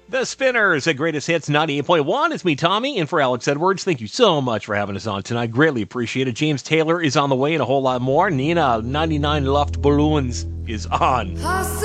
The Spinners at Greatest Hits 98.1. It's me, Tommy, and for Alex Edwards. Thank you so much for having us on tonight. Greatly appreciate it. James Taylor is on the way and a whole lot more. Nina, 99 Luft Balloons is on.